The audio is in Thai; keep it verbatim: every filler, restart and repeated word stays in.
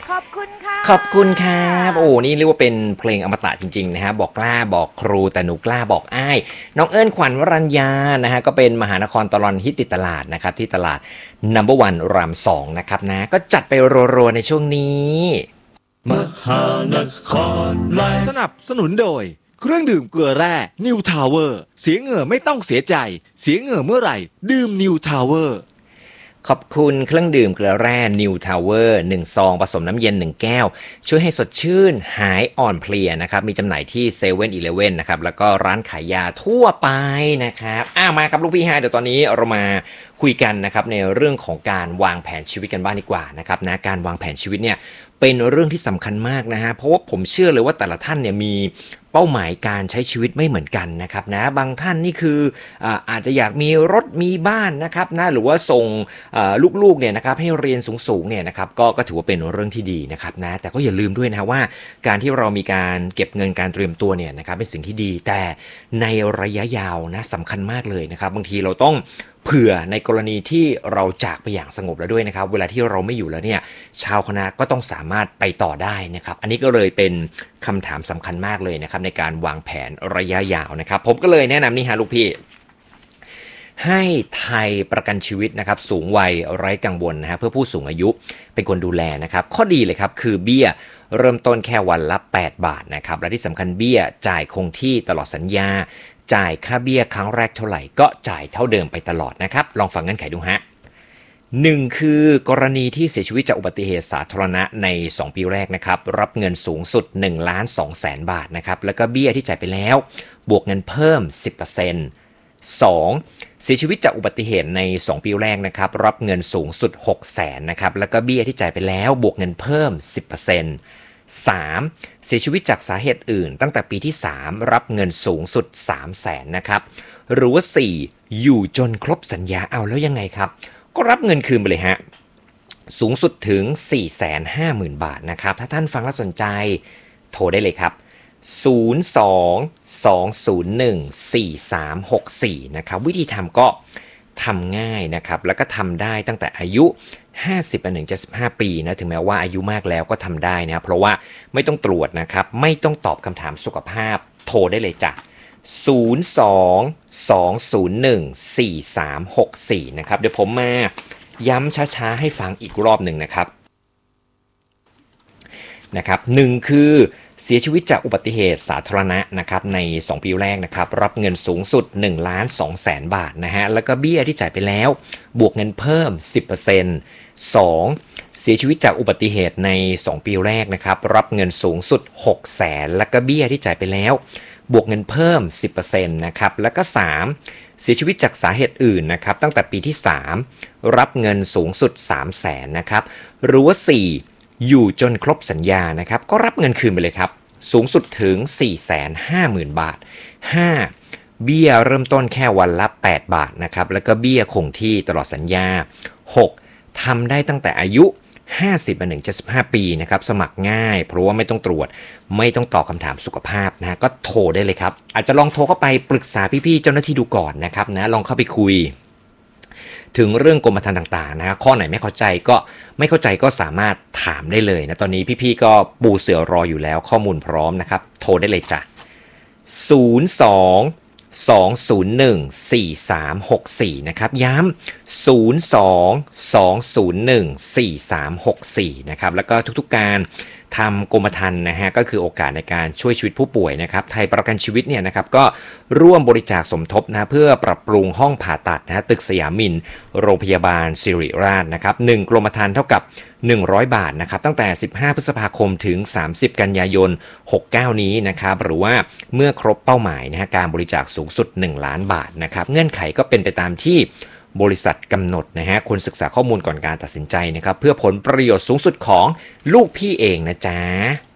ขอบคุณค่ะขอบคุณครับโอ้นี่เรียกว่าเป็นเพลงอมตะจริงๆนะฮะบอกกล้าบอกครูแต่หนูกล้าบอกอ้ายน้องเอิญขวัญวรัญญานะฮะก็เป็นมหานครตลอนฮิตติดตลาดนะครับที่ตลาด นัมเบอร์ วันรามสองนะครับนะก็จัดไปรัวๆในช่วงนี้มหานครไลฟ์สนับสนุนโดยเครื่องดื่มเกลือแร่นิวทาวเวอร์เสียเหงื่อไม่ต้องเสียใจเสียเหงื่อเมื่อไหร่ดื่มนิวทาวเวอร์ขอบคุณเครื่องดื่มเกลือแร่ New Tower หนึ่งซองผสมน้ำเย็นหนึ่งแก้วช่วยให้สดชื่นหายอ่อนเพลียนะครับมีจำหน่ายที่ เซเว่น อีเลฟเว่น นะครับแล้วก็ร้านขายยาทั่วไปนะครับอ้าวมาครับลูกพี่ฮะเดี๋ยวตอนนี้เรามาคุยกันนะครับในเรื่องของการวางแผนชีวิตกันบ้างดีกว่านะครับนะการวางแผนชีวิตเนี่ยเป็นเรื่องที่สำคัญมากนะฮะเพราะว่าผมเชื่อเลยว่าแต่ละท่านเนี่ยมีเป้าหมายการใช้ชีวิตไม่เหมือนกันนะครับนะบางท่านนี่คือ อ่า อาจจะอยากมีรถมีบ้านนะครับนะหรือว่าส่งลูกๆเนี่ยนะครับให้เรียนสูงๆเนี่ยนะครับก็ก็ถือว่าเป็นเรื่องที่ดีนะครับนะแต่ก็อย่าลืมด้วยนะว่าการที่เรามีการเก็บเงินการเตรียมตัวเนี่ยนะครับเป็นสิ่งที่ดีแต่ในระยะยาวนะสำคัญมากเลยนะครับบางทีเราต้องเผื่อในกรณีที่เราจากไปอย่างสงบแล้วด้วยนะครับเวลาที่เราไม่อยู่แล้วเนี่ยชาวคณะก็ต้องสามารถไปต่อได้นะครับอันนี้ก็เลยเป็นคำถามสำคัญมากเลยนะครับในการวางแผนระยะยาวนะครับผมก็เลยแนะนำนี่ฮะลูกพี่ให้ไทยประกันชีวิตนะครับสูงวัยไร้กังวลนะฮะเพื่อผู้สูงอายุเป็นคนดูแลนะครับข้อดีเลยครับคือเบี้ยเริ่มต้นแค่วันละแปดบาทนะครับและที่สำคัญเบี้ยจ่ายคงที่ตลอดสัญญาจ่ายค่าเบี้ยครั้งแรกเท่าไหร่ก็จ่ายเท่าเดิมไปตลอดนะครับลองฟังเงื่อนไขดูฮะหนึ่งคือกรณีที่เสียชีวิตจากอุบัติเหตุสาธารณะในสองปีแรกนะครับรับเงินสูงสุดหนึ่งล้านสองแสนบาทนะครับแล้วก็เบี้ยที่จ่ายไปแล้วบวกเงินเพิ่ม สิบเปอร์เซ็นต์ สองเสียชีวิตจากอุบัติเหตุในสองปีแรกนะครับรับเงินสูงสุดหกแสนนะครับแล้วก็เบี้ยที่จ่ายไปแล้วบวกเงินเพิ่ม สิบเปอร์เซ็นต์สามเสียชีวิตจากสาเหตุอื่นตั้งแต่ปีที่สามรับเงินสูงสุดสามแสนนะครับหรือว่าสี่อยู่จนครบสัญญาเอาแล้วยังไงครับก็รับเงินคืนไปเลยฮะสูงสุดถึง สี่แสนห้าหมื่น บาทนะครับถ้าท่านฟังแล้วสนใจโทรได้เลยครับศูนย์ สอง สอง ศูนย์ หนึ่ง สี่ สาม หก สี่นะครับวิธีทำก็ทำง่ายนะครับแล้วก็ทำได้ตั้งแต่อายุห้าสิบถึงเจ็ดสิบห้าปีนะถึงแม้ว่าอายุมากแล้วก็ทำได้นะเพราะว่าไม่ต้องตรวจนะครับไม่ต้องตอบคำถามสุขภาพโทรได้เลยจ้ะศูนย์ สอง สอง ศูนย์ หนึ่ง สี่ สาม หก สี่นะครับเดี๋ยวผมมาย้ำช้าๆให้ฟังอีกรอบหนึ่งนะครับนะครับหนึ่งคือเสียชีวิตจากอุบัติเหตุสาธารณะนะครับในสองปีแรกนะครับรับเงินสูงสุดหนึ่งล้านสองแสนบาทนะฮะแล้วก็เบี้ยที่จ่ายไปแล้วบวกเงินเพิ่ม สิบเปอร์เซ็นต์ สองเสียชีวิตจากอุบัติเหตุในสองปีแรกนะครับรับเงินสูงสุดหกแสนแล้วก็เบี้ยที่จ่ายไปแล้วบวกเงินเพิ่ม สิบเปอร์เซ็นต์ นะครับแล้วก็สามเสียชีวิตจากสาเหตุอื่นนะครับตั้งแต่ปีที่สามรับเงินสูงสุดสามแสนนะครับหรือว่าสี่อยู่จนครบสัญญานะครับก็รับเงินคืนไปเลยครับสูงสุดถึง สี่แสนห้าหมื่น บาทห้าเบี้ยเริ่มต้นแค่วันละแปดบาทนะครับแล้วก็เบี้ยคงที่ตลอดสัญญาหกทำได้ตั้งแต่อายุห้าสิบถึงเจ็ดสิบห้าปีนะครับสมัครง่ายเพราะว่าไม่ต้องตรวจไม่ต้องตอบคำถามสุขภาพนะก็โทรได้เลยครับอาจจะลองโทรเข้าไปปรึกษาพี่ๆเจ้าหน้าที่ดูก่อนนะครับนะลองเข้าไปคุยถึงเรื่องกรมธรรม์ต่างๆนะข้อไหนไม่เข้าใจก็ไม่เข้าใจก็สามารถถามได้เลยนะตอนนี้พี่ๆก็ปูเสือรออยู่แล้วข้อมูลพร้อมนะครับโทรได้เลยจ้ะศูนย์ สอง สอง ศูนย์ หนึ่ง สี่ สาม หก สี่นะครับย้ำศูนย์ สอง สอง ศูนย์ หนึ่ง สี่ สาม หก สี่นะครับแล้วก็ทุกๆการทำกรมธรรม์นะฮะก็คือโอกาสในการช่วยชีวิตผู้ป่วยนะครับไทยประกันชีวิตเนี่ยนะครับก็ร่วมบริจาคสมทบนะเพื่อปรับปรุงห้องผ่าตัดนะฮะตึกสยามมินโรงพยาบาลศิริราชนะครับหนึ่งกรมธรรม์เท่ากับหนึ่งร้อยบาทนะครับตั้งแต่สิบห้าพฤษภาคมถึงสามสิบกันยายนหกสิบเก้านี้นะครับหรือว่าเมื่อครบเป้าหมายนะฮะการบริจาคสูงสุดหนึ่งล้านบาทนะครับเงื่อนไขก็เป็นไปตามที่บริษัทกำหนดนะฮะควรศึกษาข้อมูลก่อนการตัดสินใจนะครับเพื่อผลประโยชน์สูงสุดของลูกพี่เองนะจ๊ะ